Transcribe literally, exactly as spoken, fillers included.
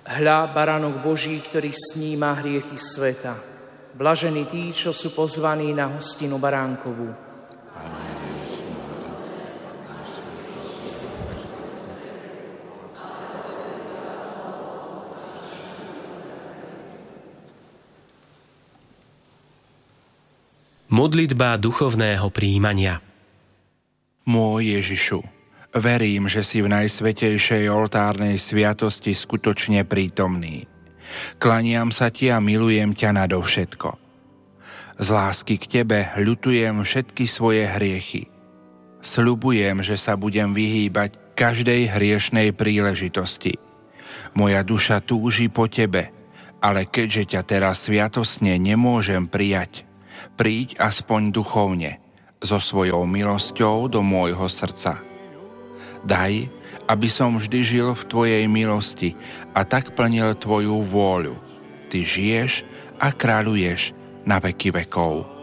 Hľa, baránok Boží, ktorý sníma hriechy sveta. Blažení tí, čo sú pozvaní na hostinu baránkovú. Modlitba duchovného prijímania. Môj Ježišu, verím, že si v najsvätejšej oltárnej sviatosti skutočne prítomný. Klaniam sa ti a milujem ťa nadovšetko. Z lásky k tebe ľutujem všetky svoje hriechy. Sľubujem, že sa budem vyhýbať každej hriešnej príležitosti. Moja duša túži po tebe, ale keďže ťa teraz sviatostne nemôžem prijať, príď aspoň duchovne, so svojou milosťou do môjho srdca. Daj, aby som vždy žil v tvojej milosti a tak plnil tvoju vôľu. Ty žiješ a kráľuješ na veky vekov.